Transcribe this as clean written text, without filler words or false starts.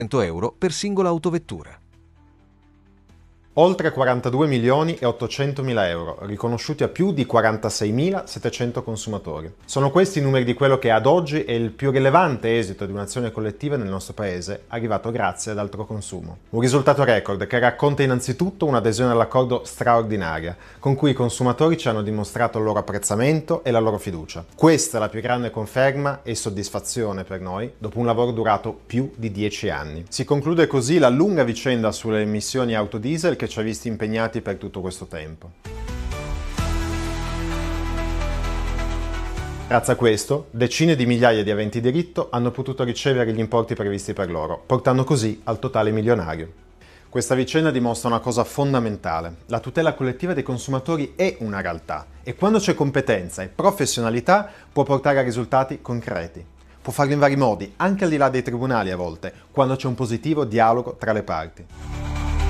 euro per singola autovettura. Oltre 42 milioni e 800 mila euro, riconosciuti a più di 46.700 consumatori. Sono questi i numeri di quello che ad oggi è il più rilevante esito di un'azione collettiva nel nostro paese, arrivato grazie ad altro consumo. Un risultato record che racconta innanzitutto un'adesione all'accordo straordinaria, con cui i consumatori ci hanno dimostrato il loro apprezzamento e la loro fiducia. Questa è la più grande conferma e soddisfazione per noi, dopo un lavoro durato più di 10 anni. Si conclude così la lunga vicenda sulle emissioni auto diesel che ci ha visti impegnati per tutto questo tempo. Grazie a questo, decine di migliaia di aventi diritto hanno potuto ricevere gli importi previsti per loro, portando così al totale milionario. Questa vicenda dimostra una cosa fondamentale: la tutela collettiva dei consumatori è una realtà e quando c'è competenza e professionalità può portare a risultati concreti. Può farlo in vari modi, anche al di là dei tribunali a volte, quando c'è un positivo dialogo tra le parti.